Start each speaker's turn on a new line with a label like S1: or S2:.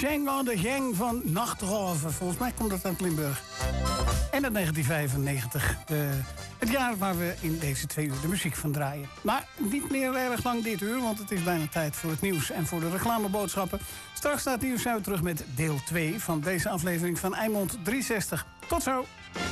S1: Shang on de Gang van Nachtroven. Volgens mij komt dat uit Limburg. En uit 1995. Het jaar waar we in deze 2 uur de muziek van draaien. Maar niet meer erg lang dit uur, want het is bijna tijd voor het nieuws en voor de reclameboodschappen. Straks staat nieuws uit terug met deel 2 van deze aflevering van Eimond 360. Tot zo!